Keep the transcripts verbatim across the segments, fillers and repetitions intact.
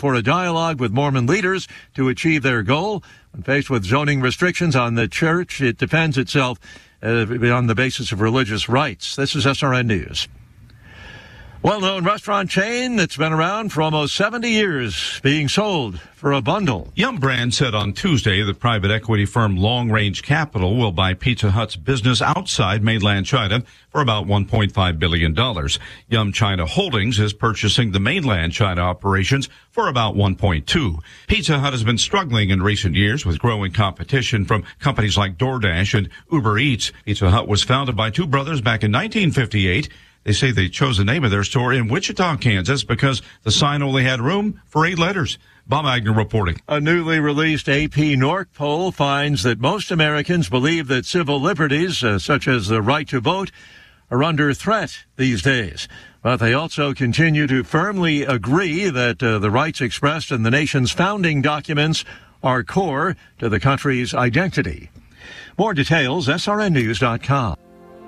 for a dialogue with Mormon leaders to achieve their goal. When faced with zoning restrictions on the church, it defends itself uh, on the basis of religious rights. This is S R N News. Well-known restaurant chain that's been around for almost seventy years being sold for a bundle. Yum! Brands said on Tuesday that private equity firm Long Range Capital will buy Pizza Hut's business outside mainland China for about one point five billion dollars. Yum! China Holdings is purchasing the mainland China operations for about one point two. Pizza Hut has been struggling in recent years with growing competition from companies like DoorDash and Uber Eats. Pizza Hut was founded by two brothers back in nineteen fifty-eight. They say they chose the name of their store in Wichita, Kansas, because the sign only had room for eight letters. Bob Agnew reporting. A newly released A P Norc poll finds that most Americans believe that civil liberties, uh, such as the right to vote, are under threat these days. But they also continue to firmly agree that uh, the rights expressed in the nation's founding documents are core to the country's identity. More details, S R N news dot com.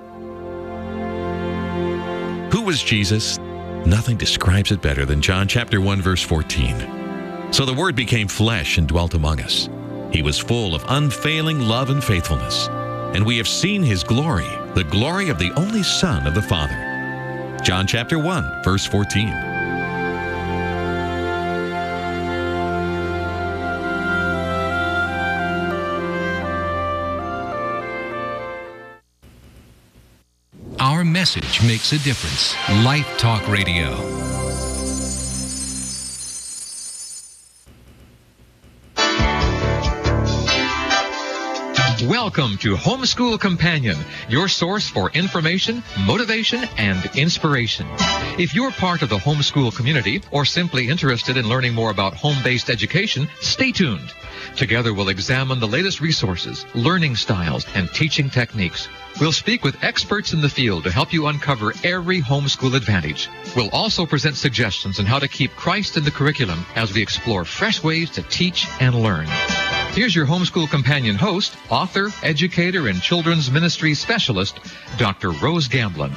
Who was Jesus? Nothing describes it better than John chapter one, verse fourteen. So the Word became flesh and dwelt among us. He was full of unfailing love and faithfulness. And we have seen His glory, the glory of the only Son of the Father. John chapter one, verse fourteen. Our message makes a difference. Life Talk Radio. Welcome to Homeschool Companion, your source for information, motivation, and inspiration. If you're part of the homeschool community or simply interested in learning more about home-based education, stay tuned. Together we'll examine the latest resources, learning styles, and teaching techniques. We'll speak with experts in the field to help you uncover every homeschool advantage. We'll also present suggestions on how to keep Christ in the curriculum as we explore fresh ways to teach and learn. Here's your Homeschool Companion host, author, educator, and children's ministry specialist, Doctor Rose Gamblin.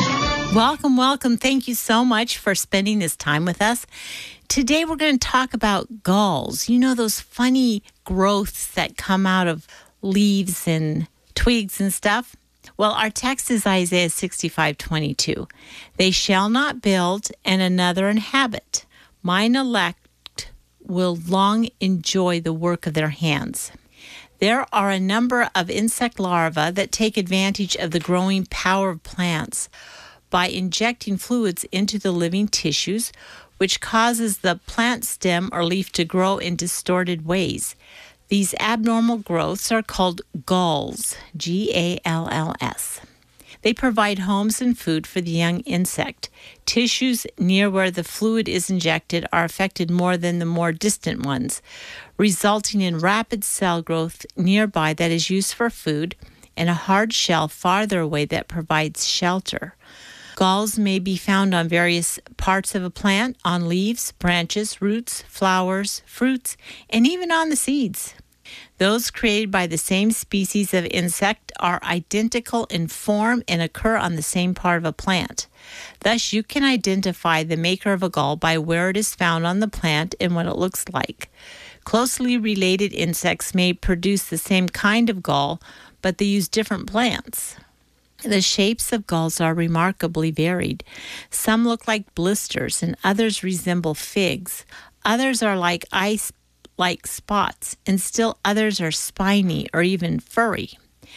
Welcome, welcome. Thank you so much for spending this time with us. Today we're going to talk about galls. You know, those funny growths that come out of leaves and twigs and stuff? Well, our text is Isaiah sixty-five twenty-two. They shall not build and another inhabit. Mine elect will long enjoy the work of their hands. There are a number of insect larvae that take advantage of the growing power of plants by injecting fluids into the living tissues, which causes the plant stem or leaf to grow in distorted ways. These abnormal growths are called galls, G A L L S. They provide homes and food for the young insect. Tissues near where the fluid is injected are affected more than the more distant ones, resulting in rapid cell growth nearby that is used for food and a hard shell farther away that provides shelter. Galls may be found on various parts of a plant, on leaves, branches, roots, flowers, fruits, and even on the seeds. Those created by the same species of insect are identical in form and occur on the same part of a plant. Thus, you can identify the maker of a gall by where it is found on the plant and what it looks like. Closely related insects may produce the same kind of gall, but they use different plants. The shapes of galls are remarkably varied. Some look like blisters and others resemble figs. Others are like ice-like spots, and still others are spiny or even furry.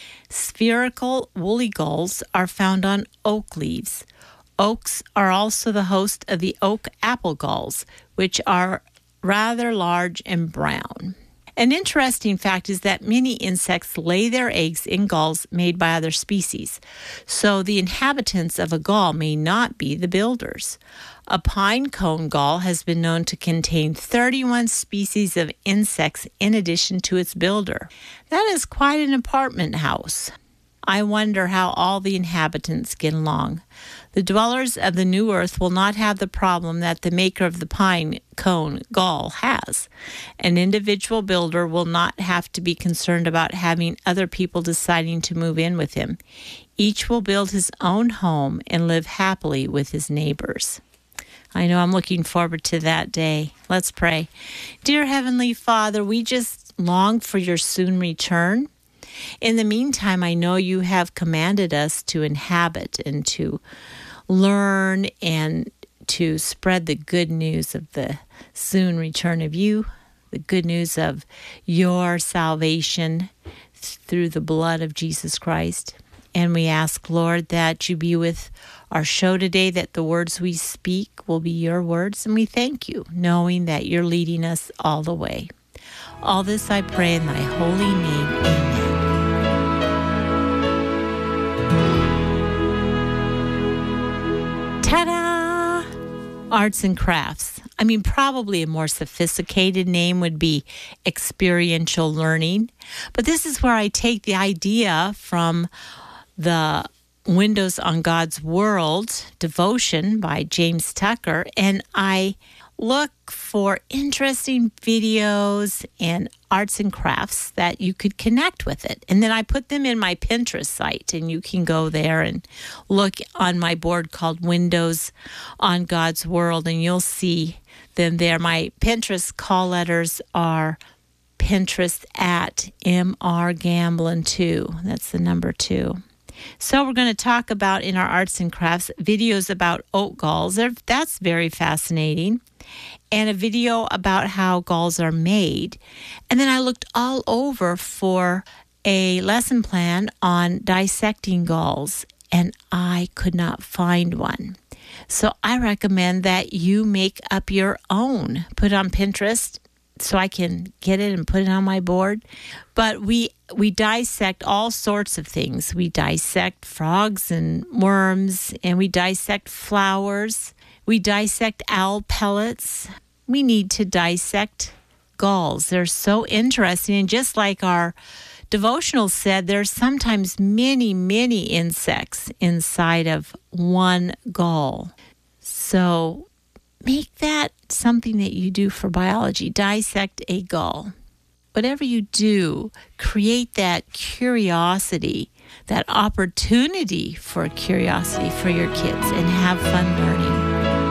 Spherical woolly galls are found on oak leaves. Oaks are also the host of the oak apple galls, which are rather large and brown. An interesting fact is that many insects lay their eggs in galls made by other species, so the inhabitants of a gall may not be the builders. A pine cone gall has been known to contain thirty-one species of insects in addition to its builder. That is quite an apartment house. I wonder how all the inhabitants get along. The dwellers of the new earth will not have the problem that the maker of the pine cone gall has. An individual builder will not have to be concerned about having other people deciding to move in with him. Each will build his own home and live happily with his neighbors. I know I'm looking forward to that day. Let's pray. Dear Heavenly Father, we just long for your soon return. In the meantime, I know you have commanded us to inhabit and to learn and to spread the good news of the soon return of you, the good news of your salvation through the blood of Jesus Christ. And we ask, Lord, that you be with our show today, that the words we speak will be your words. And we thank you, knowing that you're leading us all the way. All this I pray in thy holy name. Amen. Ta-da! Arts and crafts. I mean, probably a more sophisticated name would be experiential learning. But this is where I take the idea from the Windows on God's World devotion by James Tucker, and I look for interesting videos and arts and crafts that you could connect with it. And then I put them in my Pinterest site, and you can go there and look on my board called Windows on God's World, and you'll see them there. My Pinterest call letters are Pinterest at M R Gamblin two. That's the number two. So we're going to talk about in our arts and crafts videos about oat galls. They're, that's very fascinating. And a video about how galls are made. And then I looked all over for a lesson plan on dissecting galls, and I could not find one. So I recommend that you make up your own. Put it on Pinterest so I can get it and put it on my board. But we we dissect all sorts of things. We dissect frogs and worms, and we dissect flowers. We dissect owl pellets. We need to dissect galls. They're so interesting. And just like our devotional said, there's sometimes many, many insects inside of one gall. So make that something that you do for biology. Dissect a gall. Whatever you do, create that curiosity, that opportunity for curiosity for your kids, and have fun learning.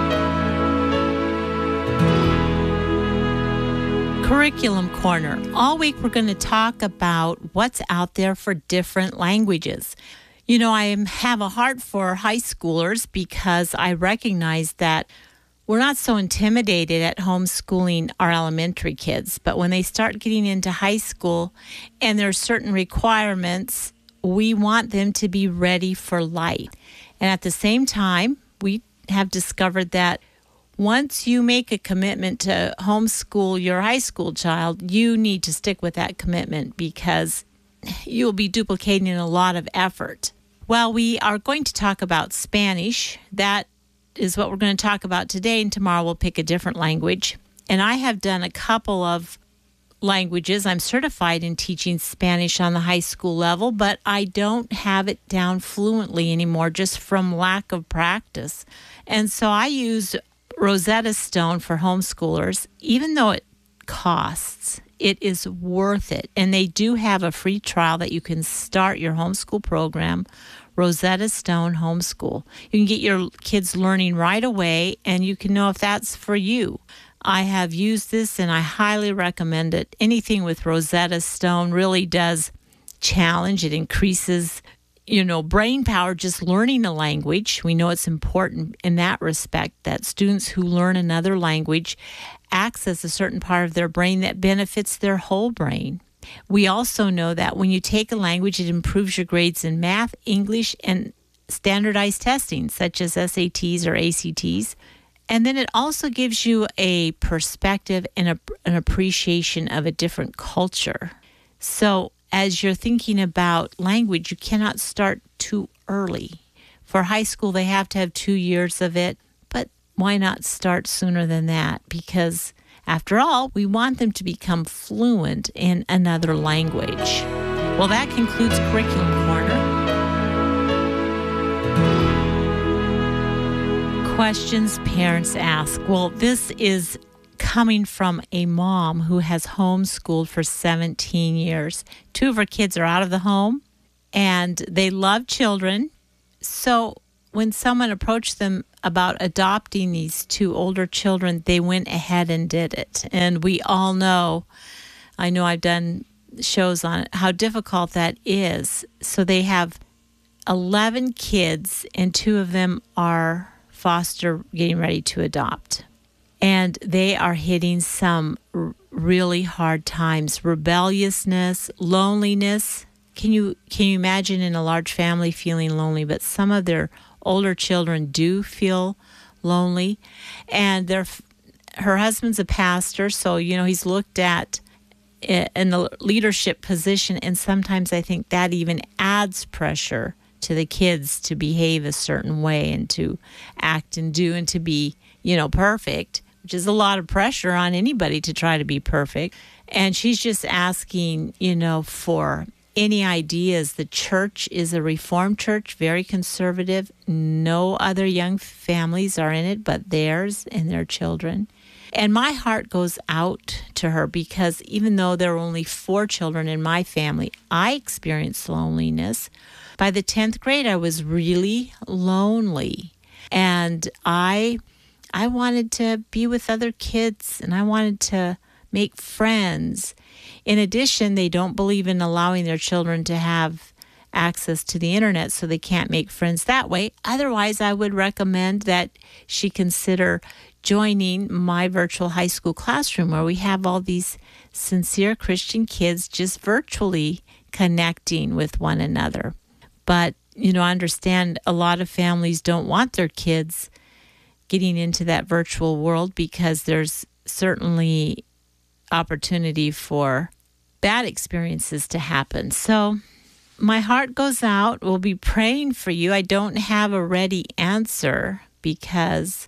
Curriculum Corner. All week we're going to talk about what's out there for different languages. You know, I have a heart for high schoolers because I recognize that we're not so intimidated at homeschooling our elementary kids, but when they start getting into high school and there are certain requirements, we want them to be ready for life. And at the same time, we have discovered that once you make a commitment to homeschool your high school child, you need to stick with that commitment because you'll be duplicating a lot of effort. Well, we are going to talk about Spanish. That is what we're going to talk about today, and tomorrow we'll pick a different language. And I have done a couple of languages. I'm certified in teaching Spanish on the high school level, but I don't have it down fluently anymore just from lack of practice. And so I use Rosetta Stone for homeschoolers. Even though it costs, it is worth it. And they do have a free trial that you can start your homeschool program, Rosetta Stone Homeschool. You can get your kids learning right away, and you can know if that's for you. I have used this, and I highly recommend it. Anything with Rosetta Stone really does challenge. It increases, you know, brain power just learning a language. We know it's important in that respect that students who learn another language access a certain part of their brain that benefits their whole brain. We also know that when you take a language, it improves your grades in math, English, and standardized testing, such as S A Ts or A C Ts. And then it also gives you a perspective and a, an appreciation of a different culture. So as you're thinking about language, you cannot start too early. For high school, they have to have two years of it, but why not start sooner than that? Because after all, we want them to become fluent in another language. Well, that concludes Curriculum Corner. Questions parents ask. Well, this is coming from a mom who has homeschooled for seventeen years. Two of her kids are out of the home, and they love children. So when someone approached them about adopting these two older children, they went ahead and did it. And we all know, I know I've done shows on it, how difficult that is. So they have eleven kids, and two of them are foster, getting ready to adopt. And they are hitting some r- really hard times. Rebelliousness, loneliness. Can you can you imagine in a large family feeling lonely? But some of their older children do feel lonely. And their her husband's a pastor, so you know he's looked at in the leadership position, and sometimes I think that even adds pressure to the kids to behave a certain way and to act and do and to be, you know, perfect, which is a lot of pressure on anybody to try to be perfect. And she's just asking, you know, for any ideas. The church is a Reformed church, very conservative. No other young families are in it but theirs and their children. And my heart goes out to her because even though there are only four children in my family, I experienced loneliness. By the tenth grade, I was really lonely. And I I wanted to be with other kids, and I wanted to make friends. In addition, they don't believe in allowing their children to have access to the internet, so they can't make friends that way. Otherwise, I would recommend that she consider joining my virtual high school classroom, where we have all these sincere Christian kids just virtually connecting with one another. But, you know, I understand a lot of families don't want their kids getting into that virtual world because there's certainly opportunity for bad experiences to happen. So my heart goes out. We'll be praying for you. I don't have a ready answer because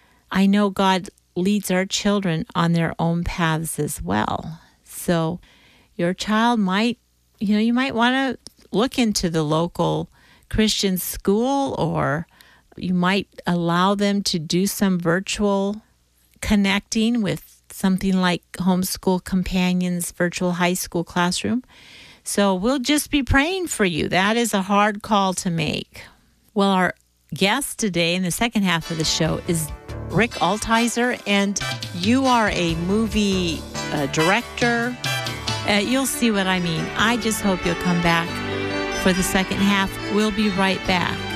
I know God leads our children on their own paths as well. So your child might, you know, you might want to look into the local Christian school, or you might allow them to do some virtual connecting with something like Homeschool Companions Virtual High School Classroom. So we'll just be praying for you. That is a hard call to make. Well, our guest today in the second half of the show is Rick Altizer, and you are a movie uh, director. Uh, you'll see what I mean. I just hope you'll come back for the second half. We'll be right back.